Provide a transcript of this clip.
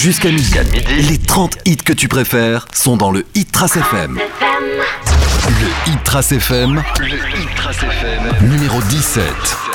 Jusqu'à midi, les 30 hits que tu préfères sont dans le Hit Trace FM. Le Hit Trace FM, numéro 17.